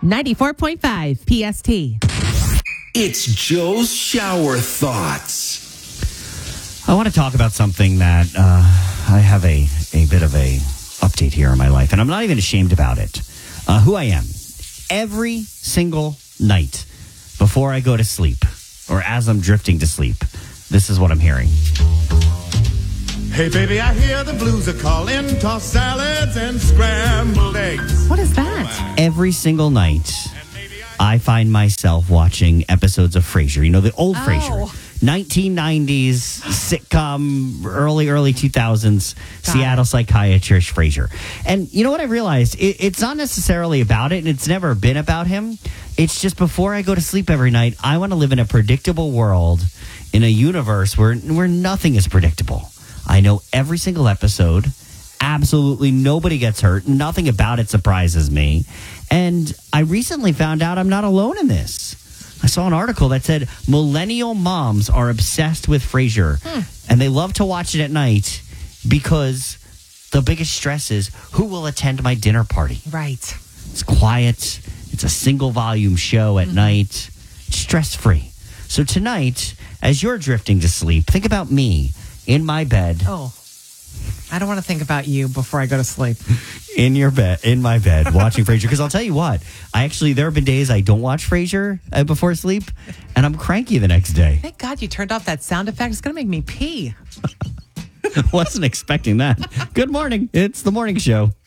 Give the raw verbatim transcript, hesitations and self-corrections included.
ninety-four point five P S T. It's Joe's Shower Thoughts. I want to talk about something that uh, I have a, a bit of a update here in my life, and I'm not even ashamed about it. Uh, who I am. Every single night before I go to sleep, or as I'm drifting to sleep, this is what I'm hearing. Hey, baby, I hear the blues are calling. Toss salads and scrambled eggs. What is that? Every single night, I find myself watching episodes of Frasier. You know, the old Oh. Frasier. nineteen nineties sitcom, early, early two thousands, Got Seattle it. psychiatrist Frasier. And you know what I realized? It, it's not necessarily about it, and it's never been about him. It's just before I go to sleep every night, I want to live in a predictable world, in a universe where, where nothing is predictable. I know every single episode. Absolutely nobody gets hurt. Nothing about it surprises me. And I recently found out I'm not alone in this. I saw an article that said millennial moms are obsessed with Frasier. Hmm. And they love to watch it at night because the biggest stress is who will attend my dinner party. Right. It's quiet. It's a single volume show at mm-hmm. night. It's stress free. So tonight, as you're drifting to sleep, think about me in my bed. Oh, I don't want to think about you before I go to sleep. In your bed, in my bed, watching Frasier. Because I'll tell you what, I actually, there have been days I don't watch Frasier uh, before sleep, and I'm cranky the next day. Thank God you turned off that sound effect. It's going to make me pee. Wasn't expecting that. Good morning. It's the morning show.